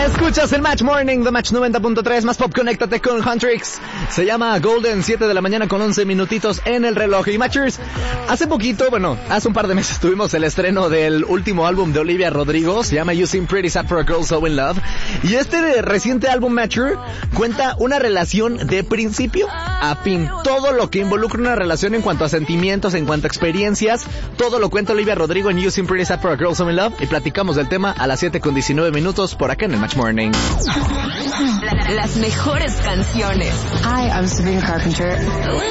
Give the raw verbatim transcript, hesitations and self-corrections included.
Escuchas el Match Morning de Match noventa punto tres, más pop, conéctate con Huntrix. Se llama Golden, siete de la mañana con once minutitos en el reloj. Y Matchers, hace poquito, bueno, hace un par de meses tuvimos el estreno del último álbum de Olivia Rodrigo, se llama You Seem Pretty Sad for a Girl So In Love. Y este reciente álbum, Matcher, cuenta una relación de principio a fin. Todo lo que involucra una relación en cuanto a sentimientos, en cuanto a experiencias, todo lo cuenta Olivia Rodrigo en You Seem Pretty Sad for a Girl So In Love. Y platicamos del tema a las siete con diecinueve minutos por acá en el Match Morning. Las mejores canciones. Hi, I'm Sabrina Carpenter.